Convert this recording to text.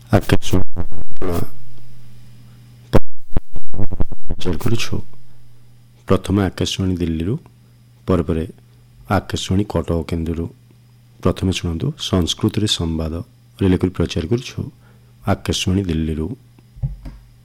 ପ୍ରଚାର କରୁଛୁ। ପ୍ରଥମେ ଆକାଶବାଣୀ ଦିଲ୍ଲୀରୁ, ପରେ ଆକାଶବାଣୀ କଟକ କେନ୍ଦ୍ରରୁ। ପ୍ରଥମେ ଶୁଣନ୍ତୁ ସଂସ୍କୃତରେ ସମ୍ବାଦ ରିଲେ କରି ପ୍ରଚାର କରୁଛୁ ଆକାଶବାଣୀ ଦିଲ୍ଲୀରୁ।